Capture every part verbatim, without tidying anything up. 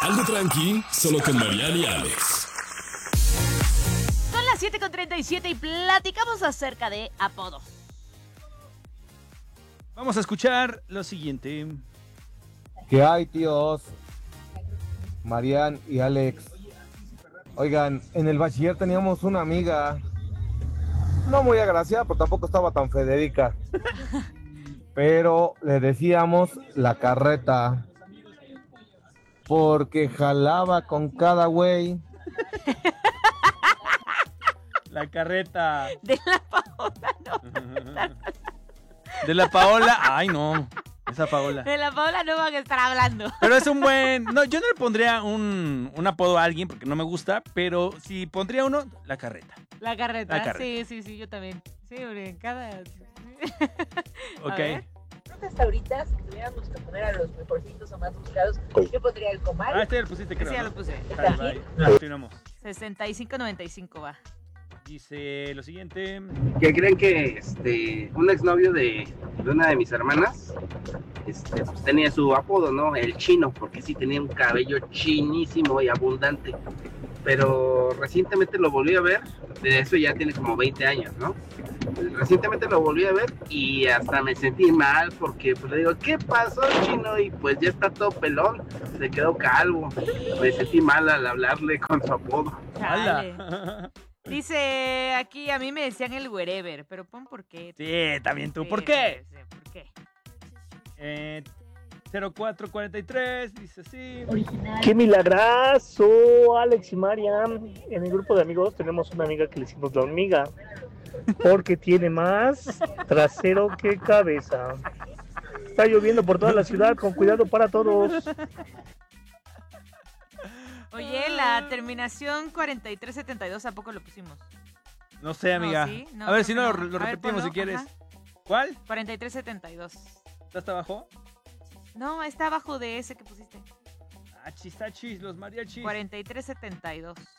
Algo tranqui, solo con Mariana y Alex. Son las siete con treinta y siete y platicamos acerca de apodos. Vamos a escuchar lo siguiente. ¿Qué hay, tíos? Marian y Alex. Oigan, en el bachiller teníamos una amiga, no muy agraciada, pero tampoco estaba tan Federica. Pero le decíamos la carreta, porque jalaba con cada güey. La carreta. De la Paola, no. De la Paola. Ay, no. Esa Paola. De la Paola no van a estar hablando. Pero es un buen... No, yo no le pondría un, un apodo a alguien porque no me gusta, pero si pondría uno, la carreta. La carreta. La carreta. Sí, sí, sí, yo también. Sí, hombre, en cada... Ok. Hasta ahorita, si tuviéramos que poner a los mejorcitos o más buscados, yo pondría el comal. Ah, este ya lo pusiste, creo, Sí, ya ¿no? lo puse. Dale, bye. Continuamos. sesenta y cinco noventa y cinco va. Dice lo siguiente. Que creen que este un exnovio de, de una de mis hermanas este, pues tenía su apodo, ¿no? El chino, porque sí tenía un cabello chinísimo y abundante. Pero recientemente lo volví a ver, de eso ya tiene como veinte años, ¿no? Recientemente lo volví a ver y hasta me sentí mal porque pues le digo, ¿qué pasó, chino? Y pues ya está todo pelón, se quedó calvo. Me sentí mal al hablarle con su apodo. Chale. Dice aquí, a mí me decían el wherever, pero pon por qué. Sí, también tú. Sí, ¿Por qué? sí, ¿por qué? Eh, cero cuatro cuarenta y tres, dice así. ¡Qué milagrazo! Alex y Marian. En el grupo de amigos tenemos una amiga que le decimos la hormiga, porque tiene más trasero que cabeza. Está lloviendo por toda la ciudad, con cuidado para todos. Oye, la terminación cuarenta y tres setenta y dos, ¿a poco lo pusimos? No sé, amiga. No, ¿sí? No, a ver creo si que no, no. lo A ver, repetimos ponlo, si quieres. ajá. ¿Cuál? cuarenta y tres setenta y dos. ¿Está hasta abajo? No, está abajo de ese que pusiste. Ah, chistachis, los mariachis. cuarenta y tres setenta y dos.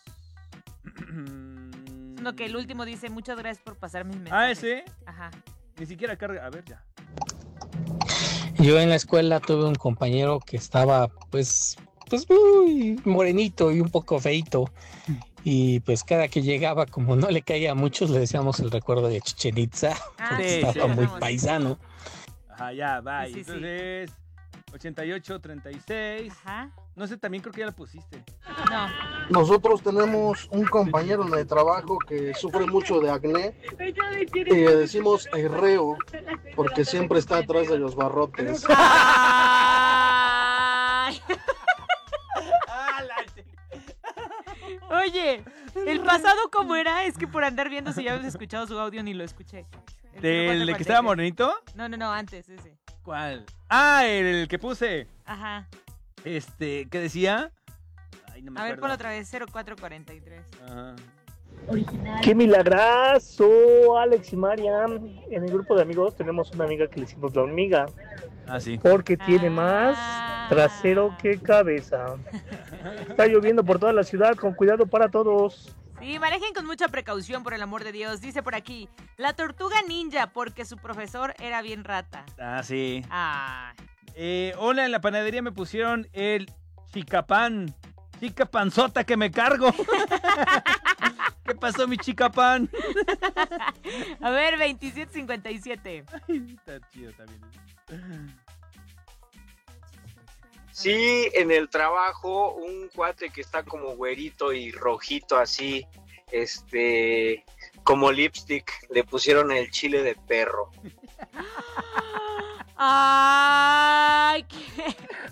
No, que el último dice, muchas gracias por pasar mis mensajes. Ah, ese. Ajá. Ni siquiera carga. A ver, ya. Yo en la escuela tuve un compañero que estaba, pues, pues muy morenito y un poco feito. Y pues cada que llegaba, como no le caía a muchos, le decíamos el recuerdo de Chichen Itza, Ah, porque sí, estaba sí, muy vamos. paisano. Ajá, ya, bye. Sí, sí, sí. Entonces, ochenta y ocho treinta y seis. Ajá. No sé, también creo que ya la pusiste. No. Nosotros tenemos un compañero de trabajo que sufre mucho de acné y le decimos herreo porque siempre está atrás de los barrotes. Ay. Oye, el pasado cómo era, es que por andar viendo si ya habías escuchado su audio ni lo escuché. El ¿Del de que estaba morenito? No, no, no, antes ese. ¿Cuál? Ah, el que puse. Ajá. Este, ¿qué decía? Ay, no me A ver, acuerdo. ponlo otra vez, cero cuatro cuarenta y tres. Ajá. ¡Qué milagrazo! Alex y Marian. En el grupo de amigos tenemos una amiga que le decimos la hormiga, Ah, sí. porque tiene Ah. más trasero que cabeza. Está lloviendo por toda la ciudad, con cuidado para todos. Sí, manejen con mucha precaución, por el amor de Dios. Dice por aquí, la tortuga ninja, porque su profesor era bien rata. Ah, sí. Ay. Eh, hola, en la panadería me pusieron el chicapán. Chica panzota que me cargo. ¿Qué pasó, mi chicapán? A ver, veintisiete cincuenta y siete. Está chido también. Sí, en el trabajo, un cuate que está como güerito y rojito así, este, como lipstick, le pusieron el chile de perro. Ay, qué...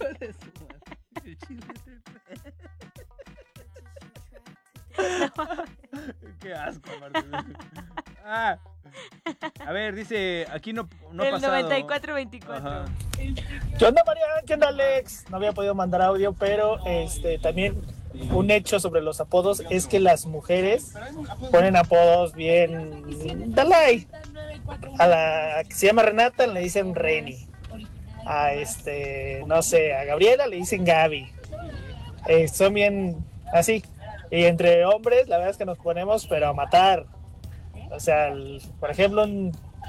Qué asco, Martín. Ah, a ver, dice, aquí no, no ha el pasado. noventa y cuatro veinticuatro. Ajá. ¿Qué onda, Marian? ¿Qué onda, Alex? No había podido mandar audio, pero este también un hecho sobre los apodos es que las mujeres ponen apodos bien... Dalai. A la que se llama Renata le dicen Reni. A este, no sé, a Gabriela le dicen Gaby. Eh, son bien así. Y entre hombres, la verdad es que nos ponemos, pero a matar. O sea, el- por ejemplo, un,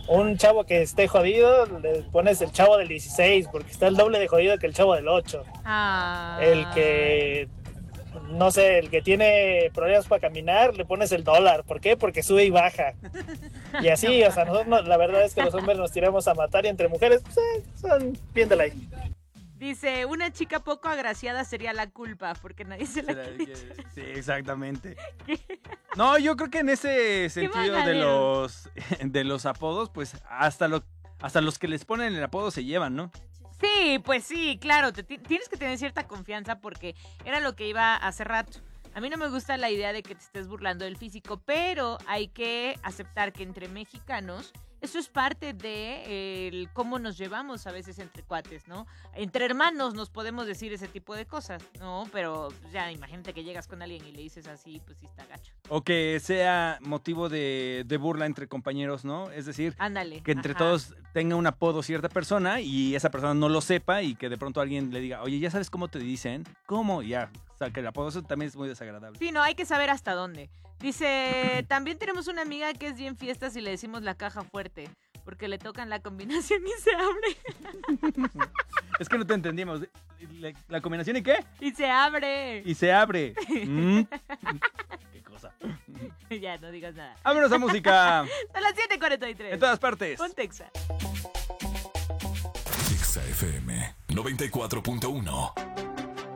Un chavo que esté jodido, le pones el chavo del dieciséis, porque está el doble de jodido que el chavo del ocho. Ah. El que, no sé, el que tiene problemas para caminar, le pones el dólar. ¿Por qué? Porque sube y baja. Y así, o sea, nosotros, no- la verdad es que los hombres nos tiramos a matar y entre mujeres, pues, eh, son bien de la ahí. Dice, una chica poco agraciada sería la culpa, porque nadie se la Se la- quiere que- echar. Sí, exactamente. No, yo creo que en ese sentido de majalero. los de los apodos, pues hasta lo, hasta los que les ponen el apodo se llevan, ¿no? Sí, pues sí, claro, te ti- tienes que tener cierta confianza porque era lo que iba hace rato. A mí no me gusta la idea de que te estés burlando del físico, pero hay que aceptar que entre mexicanos eso es parte de eh, el cómo nos llevamos a veces entre cuates, ¿no? Entre hermanos nos podemos decir ese tipo de cosas, ¿no? Pero pues, ya imagínate que llegas con alguien y le dices así, pues sí está gacho. O que sea motivo de, de burla entre compañeros, ¿no? Es decir, Ándale. que entre ajá. todos tenga un apodo cierta persona y esa persona no lo sepa y que de pronto alguien le diga, oye, ¿ya sabes cómo te dicen? ¿Cómo? Y ya, o sea, que el apodo eso también es muy desagradable. Sí, no, hay que saber hasta dónde. Dice, también tenemos una amiga que es bien fiestas y le decimos la caja fuerte, porque le tocan la combinación y se abre. Es que no te entendíamos. ¿La, la combinación y qué? Y se abre. Y se abre. Mm. Qué cosa. Ya, no digas nada. Vámonos a música. Son las siete cuarenta y tres. En todas partes. Ponte Exa. Exa F M noventa y cuatro punto uno.